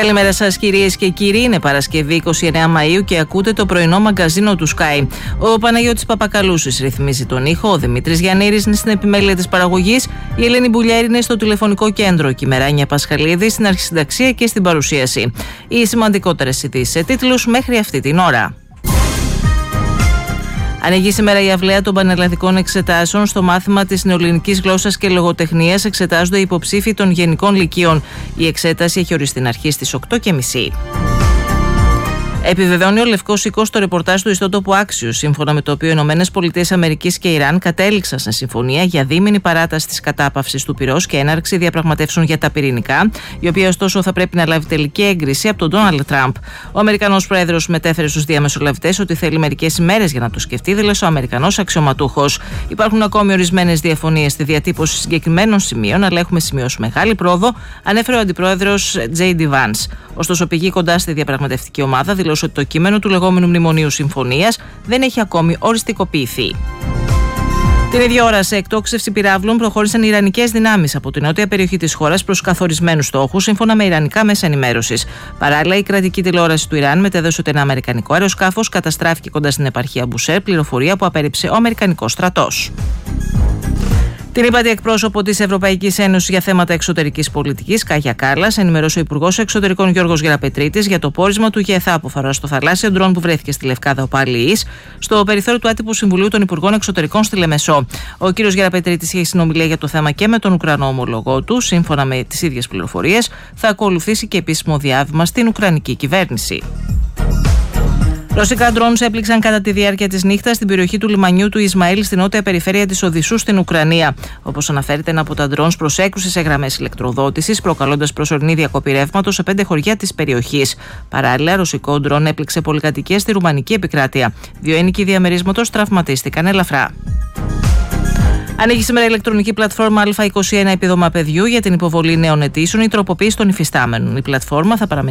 Καλημέρα σας κυρίες και κύριοι, είναι Παρασκευή 29 Μαΐου και ακούτε το πρωινό μαγκαζίνο του Sky. Ο Παναγιώτης Παπακαλούσης ρυθμίζει τον ήχο, ο Δημήτρης Γιαννήρης είναι στην επιμέλεια της παραγωγής, η Ελένη Μπουλιέρη είναι στο τηλεφωνικό κέντρο και η Μεράνια Πασχαλίδη στην αρχισυνταξία και στην παρουσίαση. Οι σημαντικότερες ειδήσεις σε τίτλους μέχρι αυτή την ώρα. Ανοίγει σήμερα η αυλαία των πανελλαδικών εξετάσεων. Στο μάθημα της νεοελληνικής γλώσσας και λογοτεχνίας εξετάζονται οι υποψήφοι των γενικών λυκείων. Η εξέταση έχει οριστεί να αρχίσει στις 8:30. Επιβεβαιώνει ο Λευκός Οίκος το ρεπορτάζ του ιστότοπου Axios, σύμφωνα με το οποίο οι ΗΠΑ και Ιράν κατέληξαν σε συμφωνία για δίμηνη παράταση της κατάπαυσης του πυρός και έναρξη διαπραγματεύσεων για τα πυρηνικά, η οποία ωστόσο θα πρέπει να λάβει τελική έγκριση από τον Ντόναλντ Τραμπ. Ο Αμερικανός Πρόεδρος μετέφερε στους διαμεσολαβητές ότι θέλει μερικές ημέρες για να το σκεφτεί, δήλωσε ο Αμερικανός αξιωματούχος. Υπάρχουν ακόμη ορισμένες διαφωνίες στη διατύπωση συγκεκριμένων σημείων, αλλά έχουμε σημειώσει μεγάλη πρόοδο, ανέφερε ο Αντιπρόεδρος J.D. Vance. Ωστόσο, πηγή κοντά στη διαπραγματευτική ομάδα δήλωσε ότι το κείμενο του λεγόμενου μνημονίου συμφωνίας δεν έχει ακόμη οριστικοποιηθεί. Την ίδια ώρα, σε εκτόξευση πυράβλων προχώρησαν οι ιρανικές δυνάμεις από την νότια περιοχή της χώρας προς καθορισμένους στόχους, σύμφωνα με ιρανικά μέσα ενημέρωσης. Παράλληλα, η κρατική τηλεόραση του Ιράν μετέδωσε ότι ένα αμερικανικό αεροσκάφος καταστράφηκε κοντά στην επαρχία Μπουσέρ, πληροφορία που απέρριψε ο αμερικανικός στρατός. Την ύπατη εκπρόσωπο της Ευρωπαϊκής Ένωσης για θέματα εξωτερικής πολιτικής, Κάγια Κάλλας, ενημερώσει ο Υπουργός Εξωτερικών Γιώργος Γεραπετρίτης για το πόρισμα του ΓΕΘΑ που αφορά στο θαλάσσιο ντρόν που βρέθηκε στη Λευκάδα Οπάλιης, στο περιθώριο του άτυπου Συμβουλίου των Υπουργών Εξωτερικών στη Λεμεσό. Ο κ. Γεραπετρίτης έχει συνομιλία για το θέμα και με τον Ουκρανό ομολογό του. Σύμφωνα με τις ίδιες πληροφορίες, θα ακολουθήσει και επίσημο διάβημα στην Ουκρανική κυβέρνηση. Ρωσικά ντρόουν έπληξαν κατά τη διάρκεια της νύχτας στην περιοχή του λιμανιού του Ισμαήλ στην νότια περιφέρεια της Οδυσσού στην Ουκρανία. Όπως αναφέρεται, ένα από τα ντρόουν προσέκρουσε σε γραμμές ηλεκτροδότησης, προκαλώντας προσωρινή διακοπή ρεύματος σε 5 χωριά της περιοχής. Παράλληλα, ρωσικό ντρόουν έπληξε πολυκατοικίες στη ρουμανική επικράτεια. 2 ένοικοι διαμερίσματος τραυματίστηκαν ελαφρά. Ανοίγει σήμερα η ηλεκτρονική πλατφόρμα Α21 Επίδομα Παιδιού για την υποβολή νέων αιτήσεων ή τροποποίηση των υφιστάμενων. Η πλατφόρμα θα παραμείνει